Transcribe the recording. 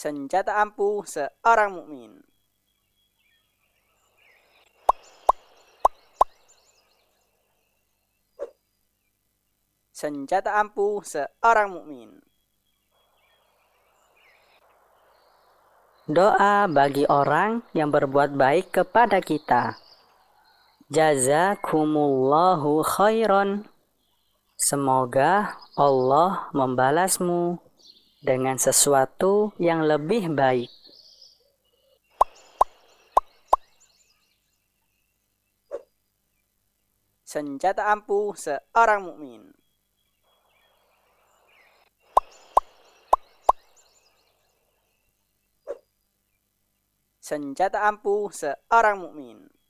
Senjata ampuh seorang mukmin. Senjata ampuh seorang mukmin. Doa bagi orang yang berbuat baik kepada kita. Jazakumullahu khairan. Semoga Allah membalasmu dengan sesuatu yang lebih baik. Senjata ampuh seorang mukmin. Senjata ampuh seorang mukmin.